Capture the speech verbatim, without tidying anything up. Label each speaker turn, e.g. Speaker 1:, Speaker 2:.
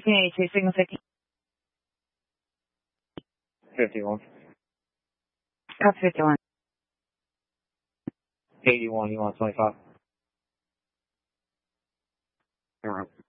Speaker 1: fifteen eighty-two, signal fifty.
Speaker 2: fifty-one.
Speaker 1: Copy fifty-one.
Speaker 2: eighty-one, you want twenty-five?
Speaker 3: All right.